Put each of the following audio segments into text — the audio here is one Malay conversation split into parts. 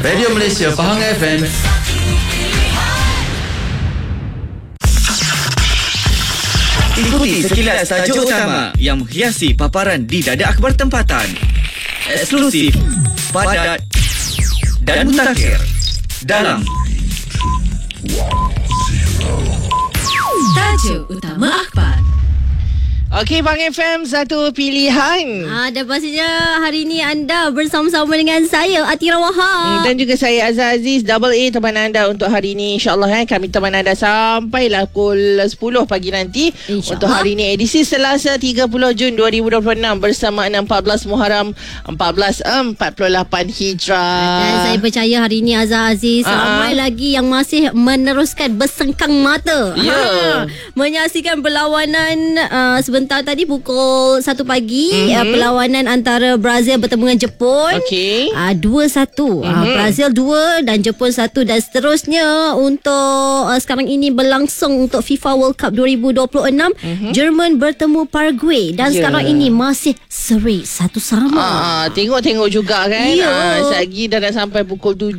Radio Malaysia Pahang FM. Ikuti sekilas tajuk utama yang menghiasi paparan di Dada Akhbar Tempatan. Eksklusif, padat dan mutakhir dalam Tajuk Utama Akhbar. Okey, Bang FM, satu pilihan. Dan pastinya hari ini anda bersama-sama dengan saya, Atira Wahab. Dan juga saya, Azhar Aziz, Double A teman anda untuk hari ini. InsyaAllah kami teman anda sampailah pukul 10 pagi nanti. Untuk hari ini, edisi Selasa 30 Jun 2026 bersama 14 Muharram 1448 Hijrah. Dan saya percaya hari ini, Azhar Aziz, ramai lagi yang masih meneruskan bersengkang mata. Menyaksikan perlawanan sebentar tadi pukul 1 pagi, perlawanan antara Brazil bertemu dengan Jepun. 2-1. Brazil 2 dan Jepun 1, dan seterusnya untuk sekarang ini berlangsung untuk FIFA World Cup 2026. Jerman bertemu Paraguay dan sekarang ini masih seri 1-1. Tengok-tengok juga kan. Lagi dah nak sampai pukul 7.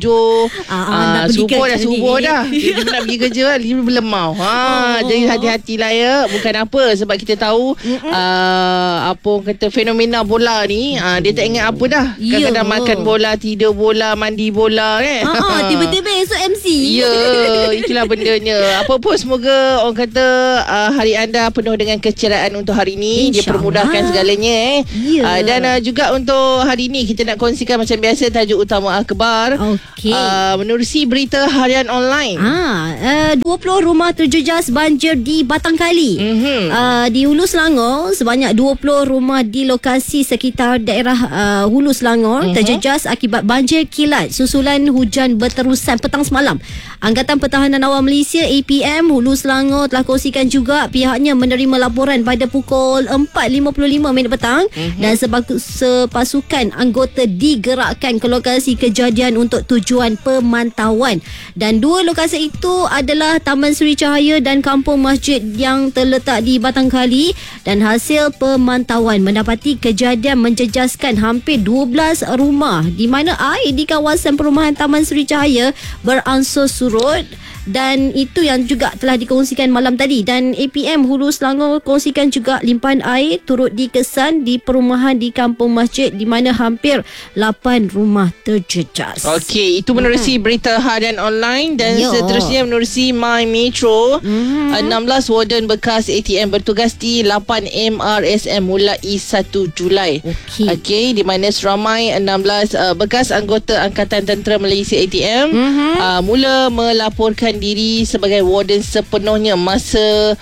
Subuh dah. Kita nak pergi kerja kan, dia berlemau. Jadi hati-hatilah ya. Bukan apa, sebab kita tahu apa kata fenomena bola ni, dia tak ingat apa dah. Kadang-kadang makan bola, tidur bola, mandi bola kan. Tiba-tiba esok MC. Itulah bendanya. Apa pun, semoga orang kata hari anda penuh dengan keceriaan untuk hari ini. Dia permudahkan segalanya. Dan juga untuk hari ini kita nak kongsikan macam biasa tajuk utama akhbar. Menerusi berita harian online. 20 rumah terjejas banjir di Batang Kali. Di Hulu Selangor, sebanyak 20 rumah di lokasi sekitar daerah Hulu Selangor terjejas akibat banjir kilat susulan hujan berterusan petang semalam. Angkatan Pertahanan Awam Malaysia APM Hulu Selangor telah kongsikan juga pihaknya menerima laporan pada pukul 4.55 petang dan sepasukan anggota digerakkan ke lokasi kejadian untuk tujuan pemantauan. Dan dua lokasi itu adalah Taman Seri Cahaya dan Kampung Masjid yang terletak di Batang Kali. Dan hasil pemantauan mendapati kejadian menjejaskan hampir 12 rumah di mana air di kawasan perumahan Taman Seri Cahaya beransur surut. Dan itu yang juga telah dikongsikan malam tadi. Dan APM Hulu Selangor kongsikan juga limpahan air turut dikesan di perumahan di Kampung Masjid di mana hampir 8 rumah terjejas. Okey, itu menerusi berita harian online. Dan seterusnya menerusi My Metro. 16 warden bekas ATM bertugas di 8 MRSM mulai 1 Julai. Okey, di mana seramai 16 bekas anggota Angkatan Tentera Malaysia ATM mula melaporkan diri sebagai warden sepenuhnya masa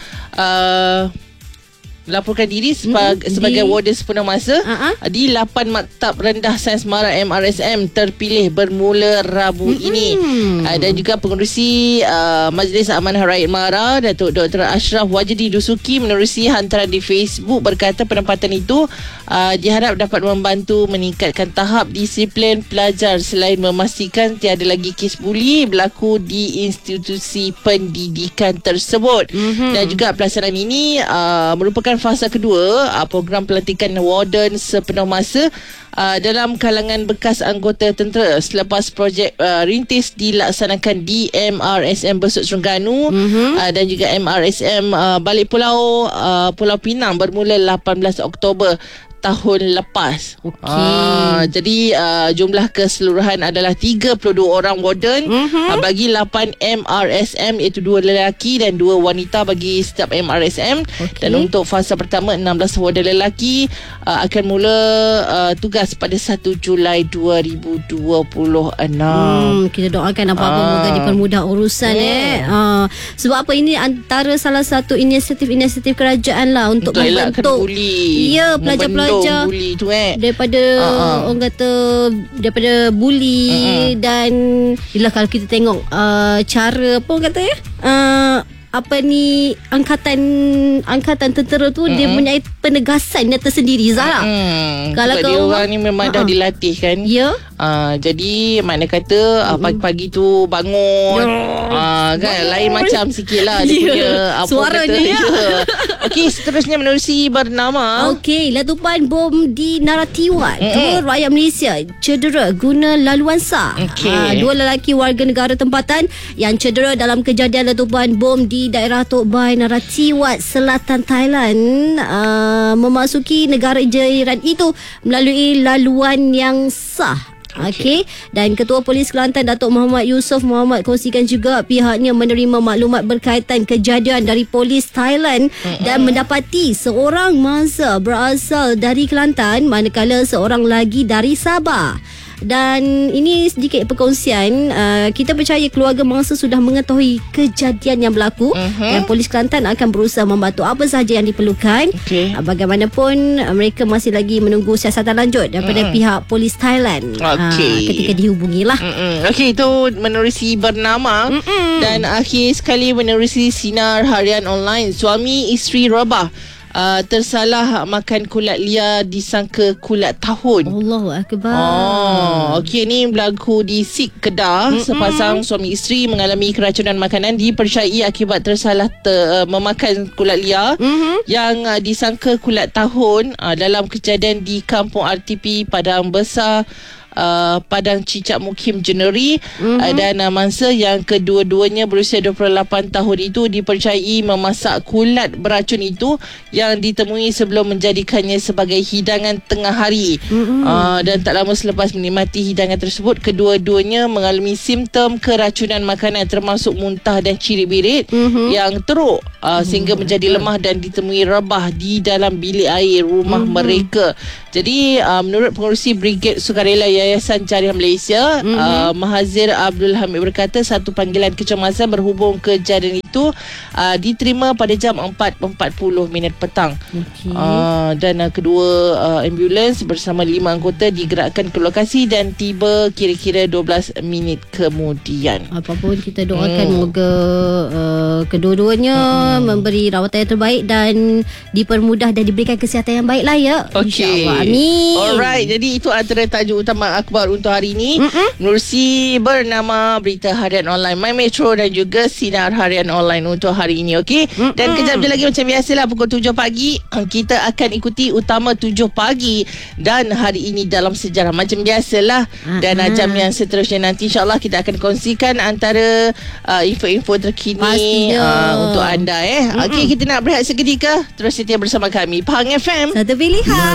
laporkan diri sebagai warden sepenuh masa di 8 maktab rendah Sains Mara MRSM terpilih bermula Rabu ini. Dan juga pengerusi Majlis Amanah Rakyat Mara, Datuk Dr. Ashraf Wajdi Dusuki menerusi hantaran di Facebook berkata penempatan itu diharap dapat membantu meningkatkan tahap disiplin pelajar selain memastikan tiada lagi kes buli berlaku di institusi pendidikan tersebut. Dan juga pelaksanaan ini merupakan fasa kedua program pelantikan warden sepenuh masa dalam kalangan bekas anggota tentera selepas projek rintis dilaksanakan di MRSM Besut Terengganu dan juga MRSM Balik Pulau Pulau Pinang bermula 18 Oktober tahun lepas. Jadi jumlah keseluruhan adalah 32 orang warden bagi 8 MRSM, iaitu 2 lelaki dan 2 wanita bagi setiap MRSM. Dan untuk fasa pertama 16 warden lelaki akan mula tugas pada 1 Julai 2026. Kita doakan apa-apa moga dipermudah urusan sebab apa, ini antara salah satu inisiatif kerajaan lah untuk membentuk pelajar-pelajar buli tu daripada orang kata daripada buli. Dan yelah, kalau kita tengok cara apa orang kata apa ni, angkatan tentera tu dia punya penegasan dia tersendiri, Zara. Kalau dia orang ni memang dah dilatih kan. Jadi makna kata pagi-pagi tu bangun kan lain macam sikit lah dia punya apa suaranya kata, Okey, seterusnya menerusi bernama letupan bom di Naratiwat. Dua rakyat Malaysia cedera guna laluan sah. Dua lelaki warga negara tempatan yang cedera dalam kejadian letupan bom di daerah Tok Bai, Naratiwat, selatan Thailand, memasuki negara jiran itu melalui laluan yang sah. Okey, dan Ketua Polis Kelantan Datuk Muhammad Yusof Muhammad kongsikan juga pihaknya menerima maklumat berkaitan kejadian dari Polis Thailand dan mendapati seorang mangsa berasal dari Kelantan manakala seorang lagi dari Sabah. Dan ini sedikit perkongsian. Kita percaya keluarga mangsa sudah mengetahui kejadian yang berlaku dan Polis Kelantan akan berusaha membantu apa sahaja yang diperlukan. Bagaimanapun mereka masih lagi menunggu siasatan lanjut daripada pihak Polis Thailand ketika dihubungilah. Okey, itu menerusi bernama. Dan akhir sekali menerusi Sinar Harian Online. Suami isteri Rabah tersalah makan kulat liar disangka kulat tahun. Allahu Akbar. Okey, ni berlaku di Sik Kedah. Sepasang suami isteri mengalami keracunan makanan dipercayai akibat tersalah memakan kulat liar yang disangka kulat tahun dalam kejadian di Kampung RTP Padang Besar, Padang Cicak Mukim Jeneri. Dan mangsa yang kedua-duanya berusia 28 tahun itu dipercayai memasak kulat beracun itu yang ditemui sebelum menjadikannya sebagai hidangan tengah hari. Dan tak lama selepas menikmati hidangan tersebut, kedua-duanya mengalami simptom keracunan makanan termasuk muntah dan cirit-birit yang teruk sehingga menjadi lemah dan ditemui rebah di dalam bilik air rumah mereka. Jadi menurut pengurusi Brigade Sukarela Yayasan Jariah Malaysia, Mahazir Abdul Hamid berkata satu panggilan kecemasan berhubung kejadian itu diterima pada jam 4.40 petang. Dan kedua ambulans bersama 5 anggota digerakkan ke lokasi dan tiba kira-kira 12 minit kemudian. Apapun kita doakan moga kedua-duanya memberi rawatan yang terbaik dan dipermudah dan diberikan kesihatan yang baik lah ya. InsyaAllah. Amin. Alright, jadi itu antara tajuk utama akhbar untuk hari ini. Menerusi bernama Berita Harian Online My Metro dan juga Sinar Harian Online untuk hari ini. Okey. Dan kejap je lagi macam biasalah pukul 7 pagi kita akan ikuti Utama 7 pagi. Dan hari ini dalam sejarah macam biasalah. Dan jam yang seterusnya nanti insyaAllah kita akan kongsikan antara info-info terkini untuk anda. Okey, kita nak berehat seketika. Terus setia bersama kami Pahang FM. Satu pilihan.